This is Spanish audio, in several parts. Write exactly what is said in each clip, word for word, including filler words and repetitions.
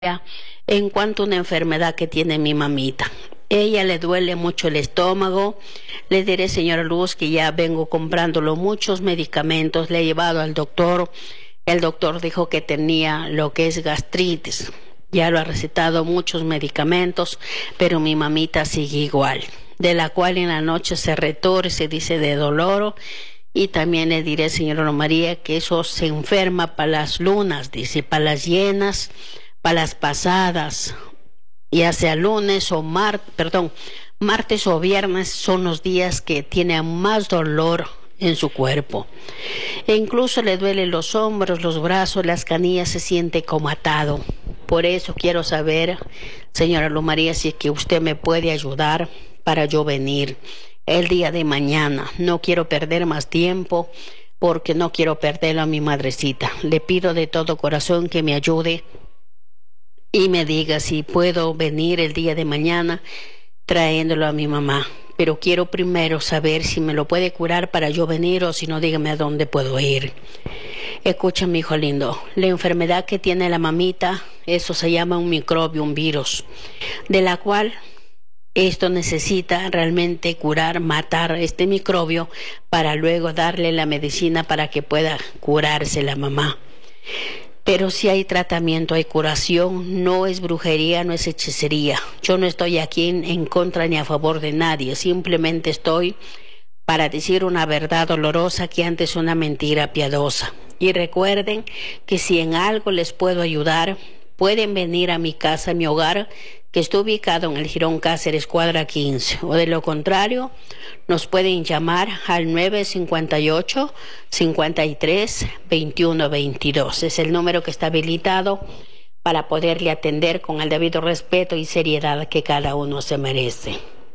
en cuanto a una enfermedad que tiene mi mamita. Ella le duele mucho el estómago. Le diré, señora Luz, que ya vengo comprándolo muchos medicamentos. Le he llevado al doctor. El doctor dijo que tenía lo que es gastritis. Ya lo ha recetado muchos medicamentos, pero mi mamita sigue igual. De la cual en la noche se retorce, dice, de dolor. Y también le diré, señora María, que eso se enferma para las lunas, dice, para las llenas, para las pasadas, ya sea lunes o martes, perdón, martes o viernes son los días que tiene más dolor en su cuerpo. E incluso le duelen los hombros, los brazos, las canillas, se siente como atado. Por eso quiero saber, señora Luz María, si es que usted me puede ayudar para yo venir el día de mañana. No quiero perder más tiempo porque no quiero perderlo a mi madrecita. Le pido de todo corazón que me ayude y me diga si puedo venir el día de mañana trayéndolo a mi mamá. Pero quiero primero saber si me lo puede curar para yo venir, o si no, dígame a dónde puedo ir. Escucha, mi hijo lindo, la enfermedad que tiene la mamita, eso se llama un microbio, un virus, de la cual esto necesita realmente curar, matar este microbio para luego darle la medicina para que pueda curarse la mamá. Pero si hay tratamiento, hay curación, no es brujería, no es hechicería. Yo no estoy aquí en, en contra ni a favor de nadie, simplemente estoy para decir una verdad dolorosa que antes una mentira piadosa. Y recuerden que si en algo les puedo ayudar, pueden venir a mi casa, a mi hogar, que está ubicado en el Jirón Cáceres, cuadra quince. O de lo contrario, nos pueden llamar al nueve cinco ocho, cinco tres, veintiuno veintidós. Es el número que está habilitado para poderle atender con el debido respeto y seriedad que cada uno se merece.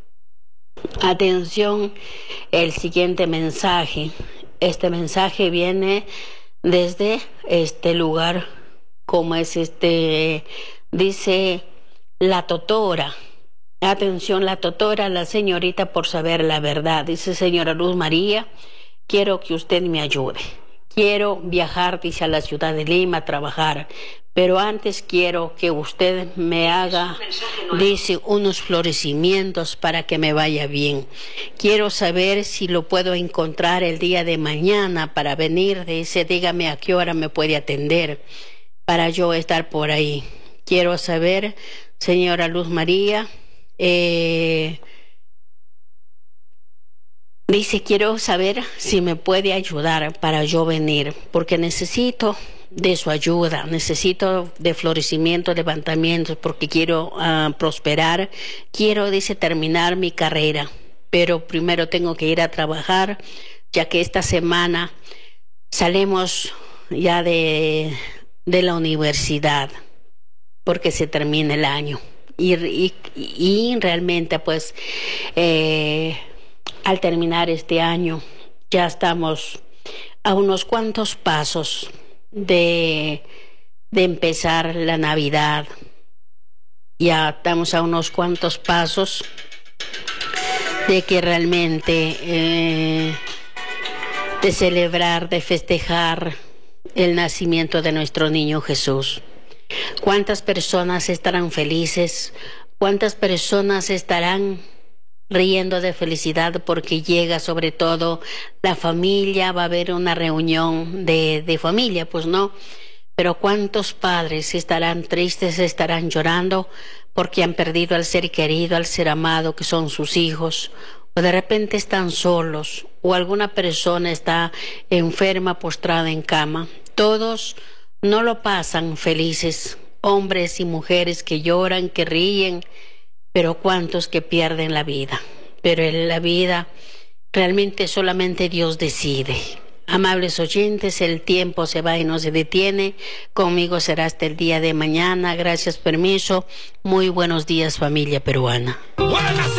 Atención, el siguiente mensaje. Este mensaje viene desde este lugar, como es este, dice la Totora. Atención, la Totora, la señorita por saber la verdad. Dice: señora Luz María, quiero que usted me ayude. Quiero viajar, dice, a la ciudad de Lima a trabajar, pero antes quiero que usted me haga, dice, unos florecimientos para que me vaya bien. Quiero saber si lo puedo encontrar el día de mañana para venir. Dice, dígame a qué hora me puede atender para yo estar por ahí. Quiero saber, señora Luz María, eh, dice, quiero saber si me puede ayudar para yo venir, porque necesito de su ayuda, necesito de florecimiento, levantamientos, porque quiero uh, prosperar, quiero, dice, terminar mi carrera, pero primero tengo que ir a trabajar, ya que esta semana salimos ya de, de la universidad, porque se termina el año. Y, y, y realmente, pues, eh, al terminar este año, ya estamos a unos cuantos pasos de, de empezar la Navidad. Ya estamos a unos cuantos pasos de que realmente, eh, de celebrar, de festejar el nacimiento de nuestro niño Jesús. ¿Cuántas personas estarán felices? ¿Cuántas personas estarán riendo de felicidad porque llega sobre todo la familia? Va a haber una reunión de, de familia, pues no. Pero ¿cuántos padres estarán tristes, estarán llorando porque han perdido al ser querido, al ser amado, que son sus hijos? O de repente están solos, o alguna persona está enferma, postrada en cama. Todos no lo pasan felices, hombres y mujeres que lloran, que ríen, pero cuántos que pierden la vida. Pero en la vida realmente solamente Dios decide. Amables oyentes, el tiempo se va y no se detiene. Conmigo será hasta el día de mañana. Gracias, permiso. Muy buenos días, familia peruana.